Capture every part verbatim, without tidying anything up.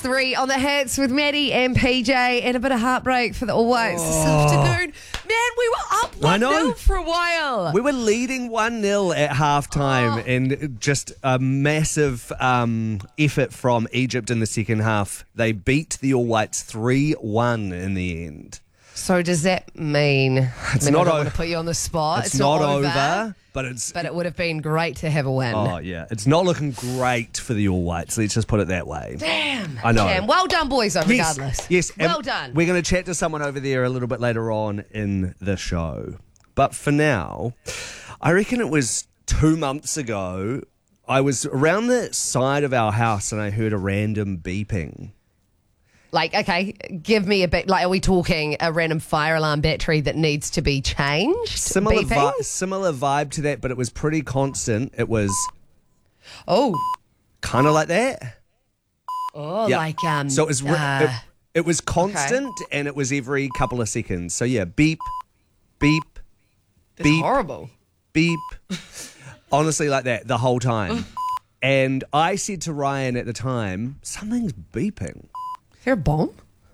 three on the hits with Maddie and P J, and a bit of heartbreak for the All Whites oh. this afternoon. Man, we were up one nil for a while. We were leading one nil at halftime, oh. and just a massive um, effort from Egypt in the second half. They beat the All Whites three one in the end. So does that mean it's I mean, not I don't o- want to put you on the spot? It's, it's not, not over, over, but it's but it would have been great to have a win. Oh yeah, it's not looking great for the All Whites. Let's just put it that way. Damn, I know. Damn. Well done, boys. Though, yes, regardless, yes, well and done. We're going to chat to someone over there a little bit later on in the show, but for now, I reckon it was two months ago. I was around the side of our house and I heard a random beeping. Like, okay, give me a bit. Like, are we talking a random fire alarm battery that needs to be changed? Similar, vi- similar vibe to that, but it was pretty constant. It was, oh, kind of like that. Oh, yeah. like um. So it was, re- uh, it, it was constant, okay. And it was every couple of seconds. So yeah, beep, beep, That's beep, horrible. Beep. Honestly, like that the whole time. And I said to Ryan at the time, something's beeping. Is there a bomb?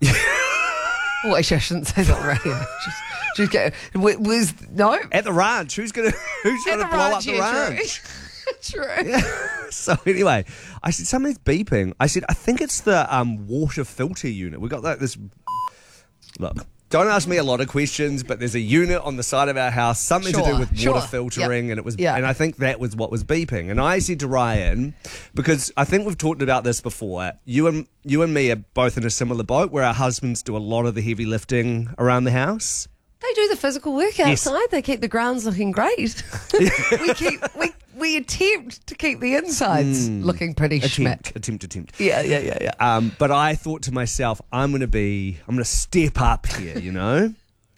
Oh, actually, I shouldn't say that on radio. Just, just get, was, no? At the ranch. Who's going to who's going to blow ranch, up the yeah, ranch? True. true. Yeah. So anyway, I said, something's beeping. I said, I think it's the um, water filter unit. We got like this... Look, don't ask me a lot of questions, but there's a unit on the side of our house, something sure, to do with sure. water filtering, yep. and it was, yep. and I think that was what was beeping. And I said to Ryan, because I think we've talked about this before, you and you and me are both in a similar boat where our husbands do a lot of the heavy lifting around the house. They do the physical work outside. Yes. They keep the grounds looking great. we keep we we attempt to keep the insides mm. looking pretty attempt, schmick. Attempt, attempt. Yeah, yeah, yeah, yeah. Um, but I thought to myself, I'm going to be, I'm going to step up here, you know.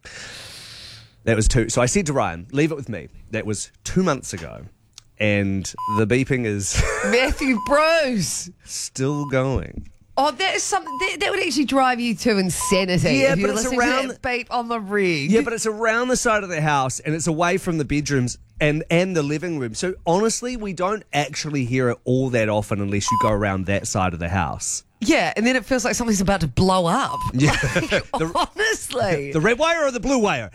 That was two. So I said to Ryan, leave it with me. That was two months ago. And the beeping is... Matthew Bruce! Still going. Oh, that is something that, that would actually drive you to insanity. Yeah, if you but were it's listening around to that beep on the rig. Yeah, but it's around the side of the house and it's away from the bedrooms and, and the living room. So honestly, we don't actually hear it all that often unless you go around that side of the house. Yeah, and then it feels like something's about to blow up. Yeah. Like, the, honestly. The red wire or the blue wire?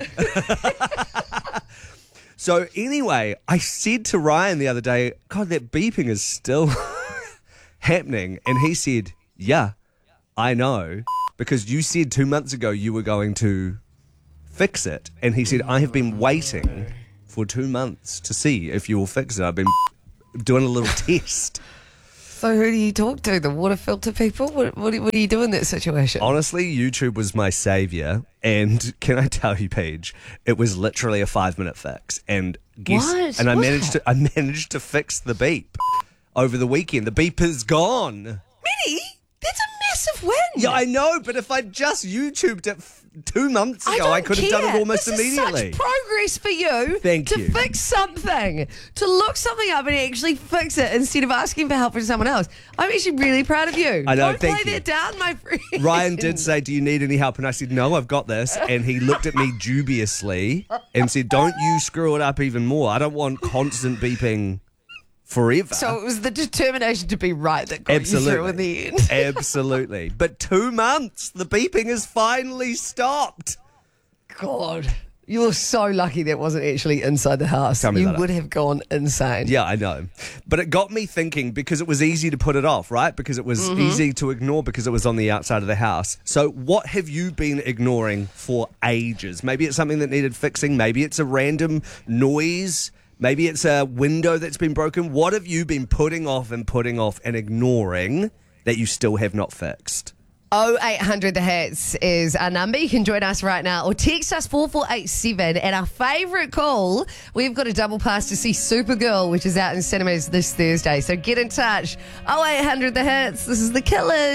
So anyway, I said to Ryan the other day, God, that beeping is still happening. And he said, yeah, I know, because you said two months ago you were going to fix it. And he said, I have been waiting for two months to see if you will fix it. I've been doing a little test. So who do you talk to? The water filter people? What, what, what do you do in that situation? Honestly, YouTube was my saviour. And can I tell you, Paige, it was literally a five-minute fix. And guess, what? And I what? managed to I managed to fix the beep over the weekend. The beep is gone. Minnie, that's a massive win. Yeah, I know, but if I just YouTubed it f- two months ago, I, I could have done it almost this immediately. Is such progress for you. Thank to you. To fix something, to look something up and actually fix it instead of asking for help from someone else. I'm actually really proud of you. I know, Don't thank play you. that down, my friend. Ryan did say, do you need any help? And I said, no, I've got this. And he looked at me dubiously and said, don't you screw it up even more. I don't want constant beeping forever. So it was the determination to be right that got Absolutely. you through in the end. Absolutely. But two months, the beeping has finally stopped. God, you were so lucky that wasn't actually inside the house. Tell me you about would it. have gone insane. Yeah, I know. But it got me thinking because it was easy to put it off, right? Because it was Mm-hmm. easy to ignore because it was on the outside of the house. So what have you been ignoring for ages? Maybe it's something that needed fixing. Maybe it's a random noise. Maybe it's a window that's been broken. What have you been putting off and putting off and ignoring that you still have not fixed? oh eight hundred The Hits is our number. You can join us right now or text us four four eight seven. And our favourite call, we've got a double pass to see Supergirl, which is out in cinemas this Thursday. So get in touch. oh eight hundred The Hits. This is The Killers.